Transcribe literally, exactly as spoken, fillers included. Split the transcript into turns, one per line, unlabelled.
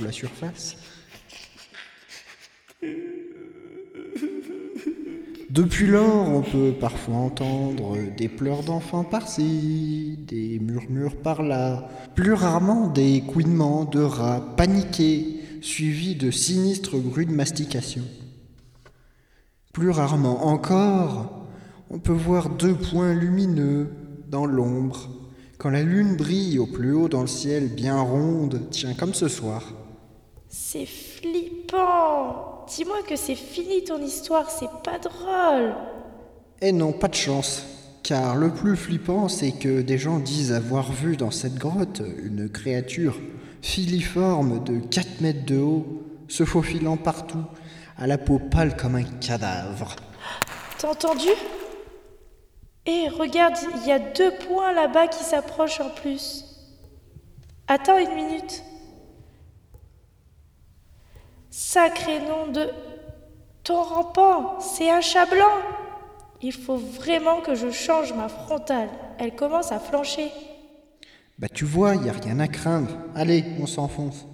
la surface. Depuis lors, on peut parfois entendre des pleurs d'enfants par-ci, des murmures par-là, plus rarement des couinements de rats paniqués, suivis de sinistres bruits de mastication. Plus rarement encore, on peut voir deux points lumineux dans l'ombre, quand la lune brille au plus haut dans le ciel bien ronde, tiens comme ce soir.
C'est flippant. Dis-moi que c'est fini ton histoire, c'est pas drôle.
Eh non, pas de chance, car le plus flippant, c'est que des gens disent avoir vu dans cette grotte une créature filiforme de quatre mètres de haut, se faufilant partout, à la peau pâle comme un cadavre.
T'as entendu ? Eh, regarde, il y a deux points là-bas qui s'approchent en plus. Attends une minute. Sacré nom de... Ton rampant, c'est un chat blanc. Il faut vraiment que je change ma frontale. Elle commence à flancher.
Bah tu vois, y a rien à craindre. Allez, on s'enfonce.